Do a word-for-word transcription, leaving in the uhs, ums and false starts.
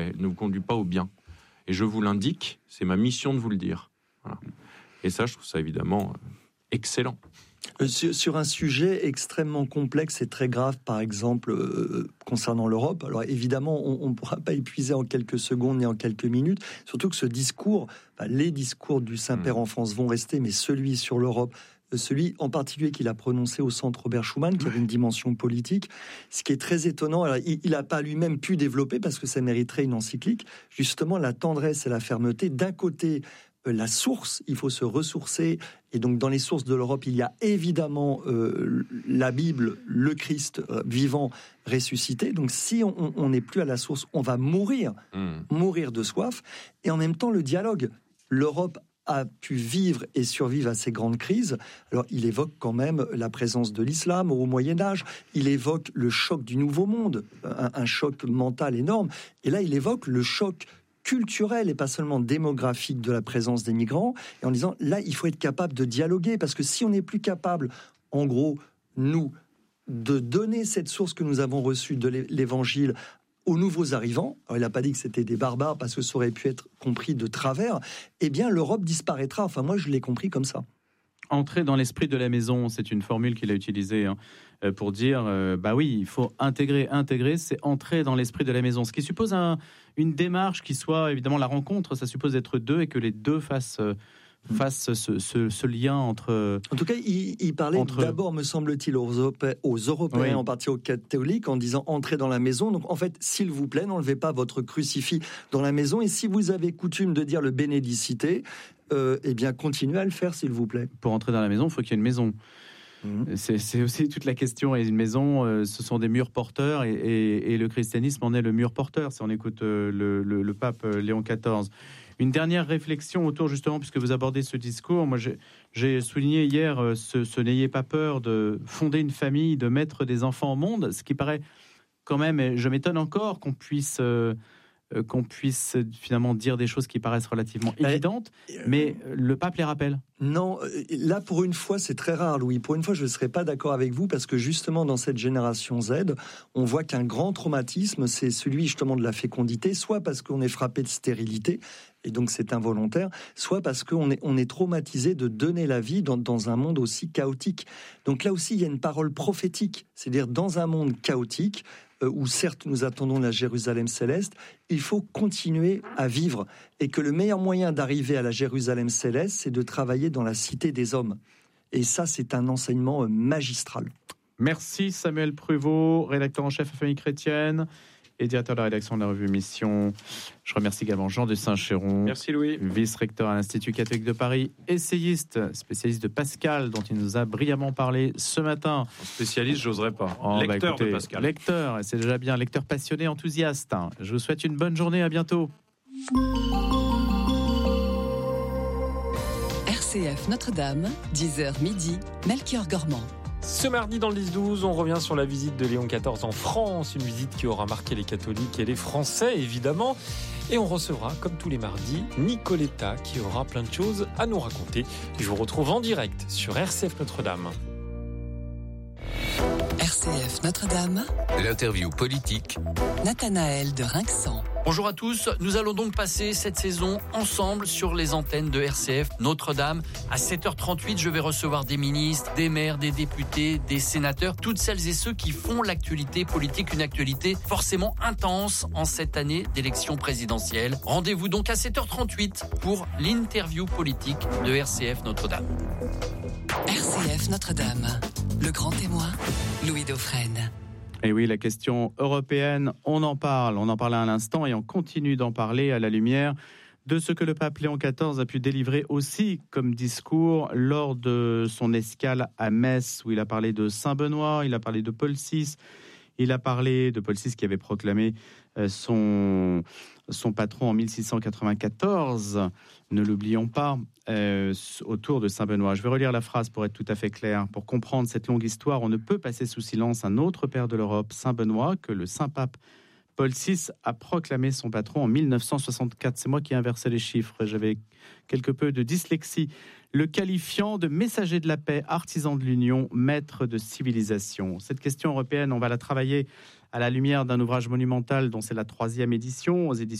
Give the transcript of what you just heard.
Elle ne vous conduit pas au bien. Et je vous l'indique, c'est ma mission de vous le dire. Voilà. Et ça, je trouve ça évidemment excellent. Sur, sur un sujet extrêmement complexe et très grave, par exemple, euh, concernant l'Europe, alors évidemment, on ne pourra pas épuiser en quelques secondes ni en quelques minutes, surtout que ce discours, enfin, les discours du Saint-Père mmh. en France vont rester, mais celui sur l'Europe, celui en particulier qu'il a prononcé au centre Robert Schuman, qui avait une dimension politique, ce qui est très étonnant, alors, il n'a pas lui-même pu développer, parce que ça mériterait une encyclique, justement la tendresse et la fermeté, d'un côté, la source, il faut se ressourcer, et donc dans les sources de l'Europe, il y a évidemment euh, la Bible, le Christ euh, vivant, ressuscité. Donc si on n'est plus à la source, on va mourir, mmh. mourir de soif, et en même temps le dialogue. L'Europe a pu vivre et survivre à ces grandes crises. Alors il évoque quand même la présence de l'islam au Moyen-Âge, il évoque le choc du Nouveau Monde, un, un choc mental énorme, et là il évoque le choc culturel et pas seulement démographique de la présence des migrants, et en disant là il faut être capable de dialoguer, parce que si on n'est plus capable, en gros, nous, de donner cette source que nous avons reçue de l'évangile aux nouveaux arrivants, alors il n'a pas dit que c'était des barbares parce que ça aurait pu être compris de travers, eh bien l'Europe disparaîtra, enfin moi je l'ai compris comme ça. Entrer dans l'esprit de la maison, c'est une formule qu'il a utilisée hein, pour dire, euh, bah oui, il faut intégrer, intégrer, c'est entrer dans l'esprit de la maison, ce qui suppose un, une démarche qui soit, évidemment, la rencontre, ça suppose d'être deux et que les deux fassent, euh, fassent ce, ce, ce lien entre... En tout cas, il, il parlait entre... d'abord, me semble-t-il, aux, Europé- aux Européens, oui. en particulier aux catholiques, en disant entrer dans la maison. Donc, en fait, s'il vous plaît, n'enlevez pas votre crucifix dans la maison. Et si vous avez coutume de dire le bénédicité, euh, eh bien, continuez à le faire, s'il vous plaît. Pour entrer dans la maison, il faut qu'il y ait une maison. Mmh. C'est, c'est aussi toute la question. Et une maison, euh, ce sont des murs porteurs, et, et, et le christianisme en est le mur porteur, si on écoute euh, le, le, le pape Léon quatorze. Une dernière réflexion autour, justement, puisque vous abordez ce discours. Moi, j'ai, j'ai souligné hier euh, ce, ce n'ayez pas peur de fonder une famille, de mettre des enfants au monde, ce qui paraît quand même, et je m'étonne encore qu'on puisse... Euh, qu'on puisse finalement dire des choses qui paraissent relativement évidentes, mais le pape les rappelle. Non, là pour une fois c'est très rare, Louis. Pour une fois je ne serais pas d'accord avec vous, parce que justement dans cette génération Z, on voit qu'un grand traumatisme, c'est celui justement de la fécondité, soit parce qu'on est frappé de stérilité, et donc c'est involontaire, soit parce qu'on est, on est traumatisé de donner la vie dans, dans un monde aussi chaotique. Donc là aussi il y a une parole prophétique, c'est-à-dire dans un monde chaotique, où certes nous attendons la Jérusalem céleste, il faut continuer à vivre, et que le meilleur moyen d'arriver à la Jérusalem céleste, c'est de travailler dans la cité des hommes. Et ça, c'est un enseignement magistral. Merci Samuel Pruvot, rédacteur en chef à Famille Chrétienne et directeur de la rédaction de la revue Mission. Je remercie également Jean de Saint-Chéron. Merci Louis. Vice-recteur à l'Institut catholique de Paris, essayiste, spécialiste de Pascal, dont il nous a brillamment parlé ce matin. Spécialiste, j'oserais pas. Oh, lecteur bah écoutez, de Pascal. Lecteur, c'est déjà bien. Lecteur passionné, enthousiaste. Je vous souhaite une bonne journée, à bientôt. R C F Notre-Dame, dix heures midi, Melchior Gormand. Ce mardi dans le dix douze, on revient sur la visite de Léon quatorze en France, une visite qui aura marqué les catholiques et les Français évidemment. Et on recevra, comme tous les mardis, Nicoletta qui aura plein de choses à nous raconter. Je vous retrouve en direct sur R C F Notre-Dame. R C F Notre-Dame, l'interview politique, Nathanaël de Rinxan. Bonjour à tous, nous allons donc passer cette saison ensemble sur les antennes de R C F Notre-Dame. À sept heures trente-huit, je vais recevoir des ministres, des maires, des députés, des sénateurs, toutes celles et ceux qui font l'actualité politique, une actualité forcément intense en cette année d'élection présidentielle. Rendez-vous donc à sept heures trente-huit pour l'interview politique de R C F Notre-Dame. R C F Notre-Dame, le grand témoin, Louis Dauphren. Et oui, la question européenne, on en parle, on en parlait à l'instant et on continue d'en parler à la lumière de ce que le pape Léon quatorze a pu délivrer aussi comme discours lors de son escale à Metz, où il a parlé de Saint-Benoît, il a parlé de Paul six, il a parlé de Paul six qui avait proclamé son, son patron en mille six cent quatre-vingt-quatorze, ne l'oublions pas, euh, autour de Saint-Benoît. Je vais relire la phrase pour être tout à fait clair. Pour comprendre cette longue histoire, on ne peut passer sous silence un autre père de l'Europe, Saint-Benoît, que le Saint-Pape Paul six a proclamé son patron en mille neuf cent soixante-quatre. C'est moi qui ai inversé les chiffres, j'avais quelque peu de dyslexie. Le qualifiant de messager de la paix, artisan de l'union, maître de civilisation. Cette question européenne, on va la travailler à la lumière d'un ouvrage monumental dont c'est la troisième édition aux éditions